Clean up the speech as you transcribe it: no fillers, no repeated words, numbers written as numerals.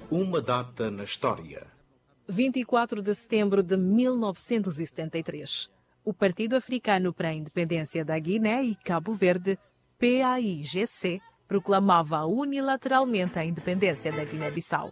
Uma data na história. 24 de setembro de 1973. O Partido Africano para a Independência da Guiné e Cabo Verde, PAIGC, proclamava unilateralmente a independência da Guiné-Bissau.